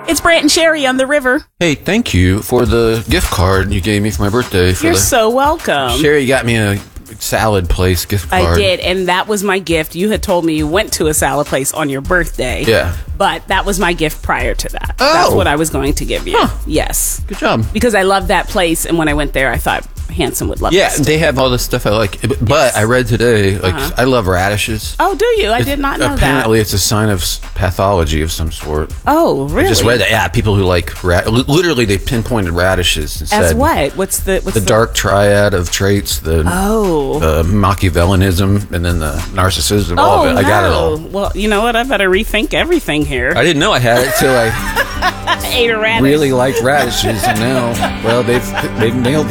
It's Brant and Sherry on the river. Hey, thank you for the gift card you gave me for my birthday. You're so welcome. Sherry got me a salad place gift card. I did, and that was my gift. You had told me you went to a salad place on your birthday. Yeah. But that was my gift prior to that. Oh. That's what I was going to give you. Huh. Yes. Good job. Because I love that place, and when I went there, I thought Hanson would love Yeah, this. they have all this stuff I like. But I read today, I love radishes. Oh, do you? I did not know Apparently, that. it's a sign of pathology of some sort. Oh, really? I just read that. Yeah, people who like literally they pinpointed radishes and As said what? What's the dark triad of traits, the Machiavellianism, and then the narcissism. All of it. I got it all. Well, you know what? I better rethink everything here. I didn't know I had it till I ate a radish. really liked radishes, and now, well, they've nailed